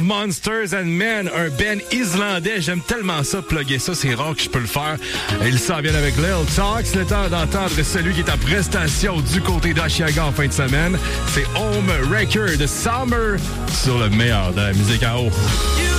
Monsters and Men, un band islandais. J'aime tellement ça, plugger ça. C'est rare que je peux le faire. Il s'en vient avec Lil Talks. Le temps d'entendre celui qui est en prestation du côté d'Oshiaga en fin de semaine. C'est Home Wrecker de Summer sur le meilleur de la musique à eau.